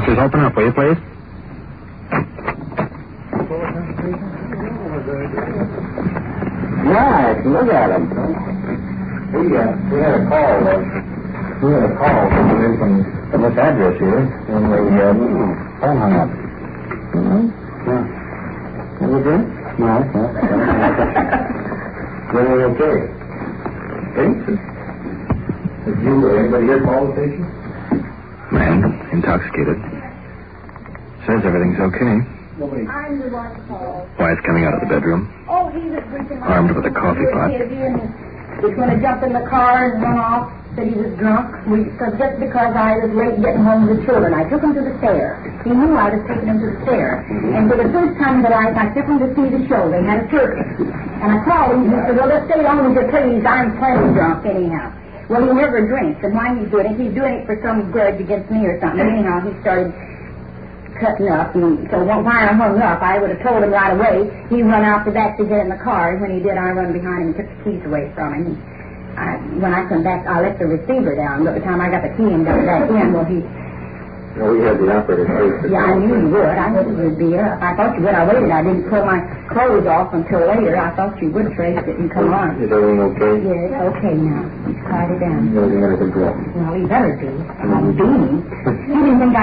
Officers, open up, will you, please? Nice. Look at him. We had a call. We had a call from this address here, and the phone hung up. Yeah. Have a drink? No. Then we're okay. Did you or anybody here call the station? Man, intoxicated. Says everything's okay. Nobody. I'm the one called. Wife's coming out of the bedroom. Oh, he was drinking. Armed with a coffee pot. He was going to jump in the car and run off. Said he was drunk. Just because I was late getting home with the children, I took him to the fair. He knew I was taking him to the fair. And for the first time that I took him to see the show, they had a circus. And I called him and he said, well, let's stay long as you please. I'm plenty drunk anyhow. Well, he never drinks. And why he's doing it for some grudge against me or something. Anyhow, he started cutting up, and so when I hung up, I would have told him right away. He run out the back to get in the car, and when he did, I run behind him and took the keys away from him. When I come back, I left the receiver down, but by the time I got the key and got back in, well, he... No, we had the operator trace it. Yeah, I knew you would. I knew you would be up. I thought you would. I waited. I didn't pull my clothes off until later. I thought you would trace it and come on. Is everything okay? Yeah, it's okay now. He's quiet it down. Everything under control. Well, he better be. I'm beaming. You didn't think